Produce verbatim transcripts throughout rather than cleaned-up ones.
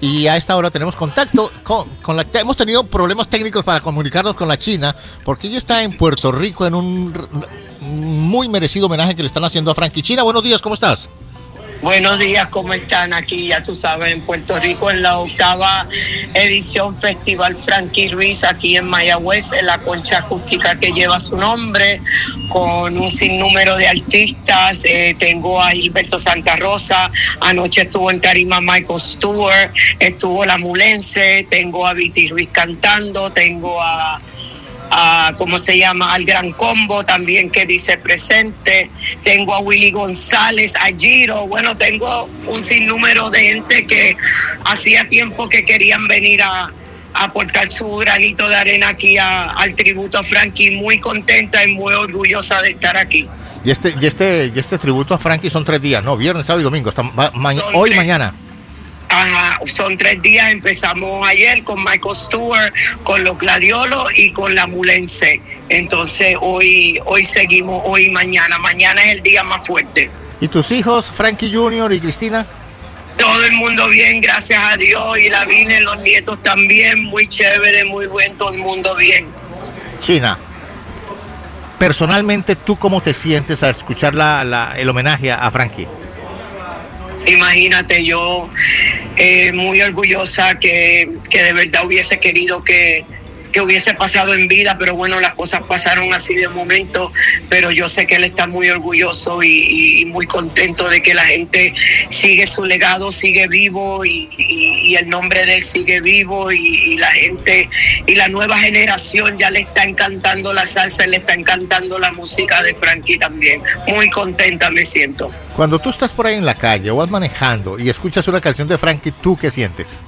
y a esta hora tenemos contacto con, con la... Hemos tenido problemas técnicos para comunicarnos con la China, porque ella está en Puerto Rico en un muy merecido homenaje que le están haciendo a Frankie. China, buenos días, ¿cómo estás? Buenos días, ¿cómo están? Aquí, ya tú sabes, en Puerto Rico, en la octava edición Festival Frankie Ruiz, aquí en Mayagüez, en la concha acústica que lleva su nombre, con un sinnúmero de artistas. Eh, tengo a Gilberto Santa Rosa, anoche estuvo en tarima Michael Stewart, estuvo La Mulense, tengo a Viti Ruiz cantando, tengo a... a, ¿cómo se llama? Al Gran Combo también, que dice presente. Tengo a Willy González, a Giro. Bueno, tengo un sinnúmero de gente que hacía tiempo que querían venir a, a aportar su granito de arena aquí a, al tributo a Frankie. Muy contenta y muy orgullosa de estar aquí. Y este, y este, y este tributo a Frankie son tres días, ¿no? Viernes, sábado y domingo. Hasta ma- ma- hoy y mañana. Ajá, son tres días. Empezamos ayer con Michael Stewart, con los Gladiolos y con La Mulense. Entonces hoy hoy seguimos, hoy y mañana. Mañana es el día más fuerte. ¿Y tus hijos, Frankie junior y Cristina? Todo el mundo bien, gracias a Dios. Y la Vine, los nietos también, muy chévere, muy buen, todo el mundo bien. China, personalmente, ¿tú cómo te sientes al escuchar la, la, el homenaje a Frankie? Imagínate, yo eh, muy orgullosa que, que de verdad hubiese querido que, que hubiese pasado en vida, pero bueno, las cosas pasaron así de momento, pero yo sé que él está muy orgulloso y, y muy contento de que la gente sigue su legado, sigue vivo y, y, y el nombre de él sigue vivo y, y la gente y la nueva generación ya le está encantando la salsa, le está encantando la música de Frankie también. Muy contenta me siento. Cuando tú estás por ahí en la calle o vas manejando y escuchas una canción de Frankie, ¿tú qué sientes?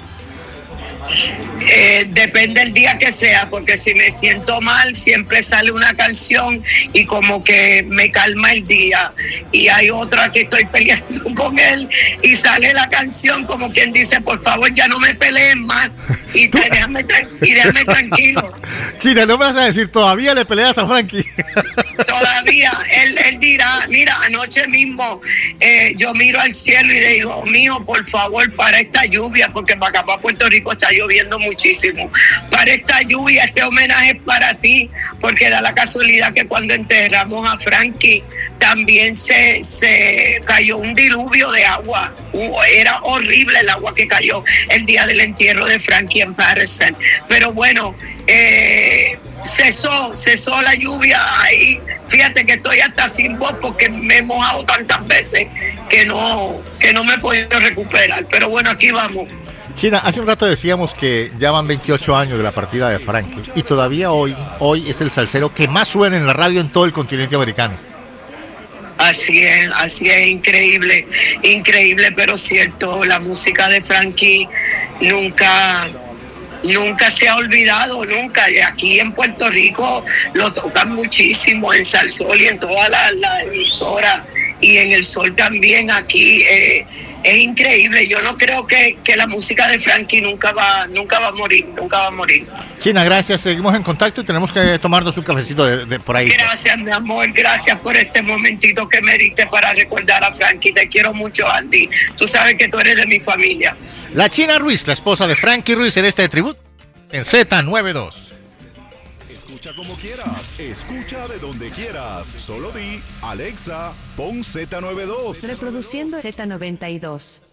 Eh, depende del día que sea, porque si me siento mal siempre sale una canción y como que me calma el día, y hay otra que estoy peleando con él y sale la canción como quien dice, por favor ya no me peleen más y, te, déjame, y déjame tranquilo. China, no me vas a decir, todavía le peleas a Frankie. Todavía, él, él dirá, mira, anoche mismo eh, yo miro al cielo y le digo, mijo, por favor, para esta lluvia, porque para acá, para Puerto Rico está lloviendo muchísimo, para esta lluvia, este homenaje es para ti, porque da la casualidad que cuando enterramos a Frankie también se, se cayó un diluvio de agua. Uh, era horrible el agua que cayó el día del entierro de Frankie en Patterson, pero bueno, eh, cesó, cesó la lluvia ahí. Fíjate que estoy hasta sin voz porque me he mojado tantas veces que no, que no me he podido recuperar, pero bueno, aquí vamos. China, hace un rato decíamos que ya van veintiocho años de la partida de Frankie y todavía hoy, hoy es el salsero que más suena en la radio en todo el continente americano. Así es, así es, increíble, increíble, pero cierto, la música de Frankie nunca... Nunca se ha olvidado, nunca. Aquí en Puerto Rico lo tocan muchísimo, en Salsol y en todas las la emisoras, y en el Sol también aquí. Eh, es increíble. Yo no creo que, que la música de Frankie nunca va, nunca va a morir, nunca va a morir. China, gracias. Seguimos en contacto y tenemos que tomarnos un cafecito de, de por ahí. Gracias, mi amor. Gracias por este momentito que me diste para recordar a Frankie. Te quiero mucho, Andy. Tú sabes que tú eres de mi familia. La China Ruiz, la esposa de Frankie Ruiz, en este tributo en Z noventa y dos. Escucha como quieras, escucha de donde quieras. Solo di, Alexa, pon Z noventa y dos. Reproduciendo Z noventa y dos.